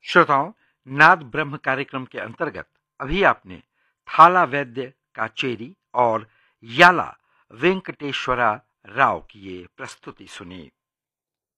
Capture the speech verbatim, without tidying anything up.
श्रोताओं, नाद ब्रह्म कार्यक्रम के अंतर्गत अभी आपने थाला वैद्य काचेरी और याला वेंकटेश्वरा राव की ये प्रस्तुति सुनी।